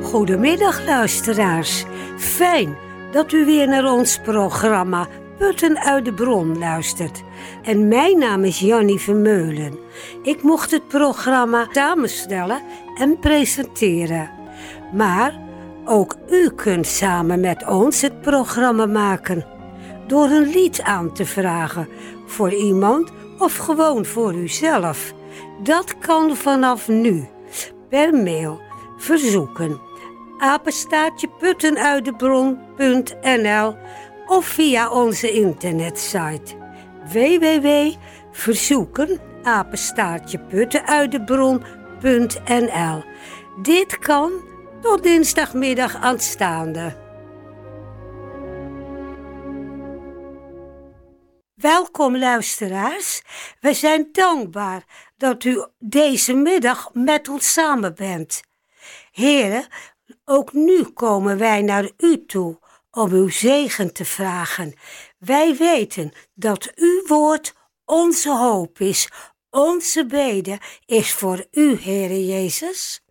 Goedemiddag luisteraars. Fijn dat u weer naar ons programma Putten uit de Bron luistert. En mijn naam is Jannie Vermeulen. Ik mocht het programma samenstellen en presenteren. Maar ook u kunt samen met ons het programma maken. Door een lied aan te vragen voor iemand of gewoon voor uzelf. Dat kan vanaf nu. Per mail verzoeken @puttenuitdebron.nl of via onze internetsite www.verzoeken@puttenuitdebron.nl. Dit kan tot dinsdagmiddag aanstaande. Welkom luisteraars. We zijn dankbaar dat u deze middag met ons samen bent. Heren, ook nu komen wij naar u toe om uw zegen te vragen. Wij weten dat uw woord onze hoop is. Onze bede is voor u, Heere Jezus.